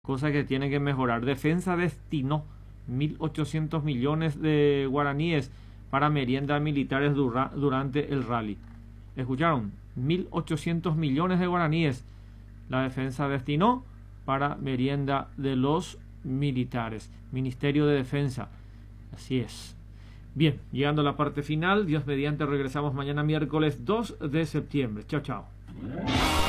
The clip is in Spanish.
cosa que tiene que mejorar. Defensa destinó 1.800 millones de guaraníes para meriendas militares durante el rally. ¿Escucharon? 1.800 millones de guaraníes la defensa destinó para merienda de los militares. Ministerio de Defensa. Así es. Bien, llegando a la parte final, Dios mediante regresamos mañana miércoles 2 de septiembre. Chao, chao.